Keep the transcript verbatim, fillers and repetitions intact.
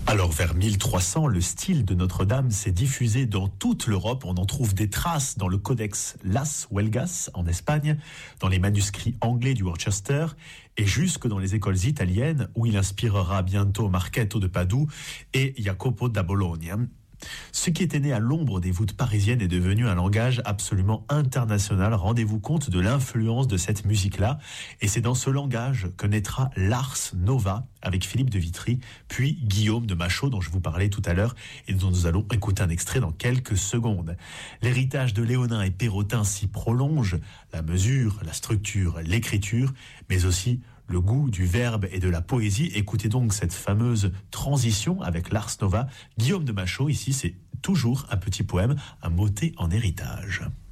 Alors vers mille trois cents, le style de Notre-Dame s'est diffusé dans toute l'Europe. On en trouve des traces dans le codex Las Huelgas en Espagne, dans les manuscrits anglais du Worcester et jusque dans les écoles italiennes où il inspirera bientôt Marchetto de Padoue et Jacopo da Bologna. Ce qui était né à l'ombre des voûtes parisiennes est devenu un langage absolument international. Rendez-vous compte de l'influence de cette musique-là. Et c'est dans ce langage que naîtra l'Ars Nova avec Philippe de Vitry, puis Guillaume de Machaut dont je vous parlais tout à l'heure et dont nous allons écouter un extrait dans quelques secondes. L'héritage de Léonin et Perrotin s'y prolonge, la mesure, la structure, l'écriture, mais aussi le goût du verbe et de la poésie. Écoutez donc cette fameuse transition avec l'Ars Nova. Guillaume de Machaut, ici, c'est toujours un petit poème, un motet en héritage.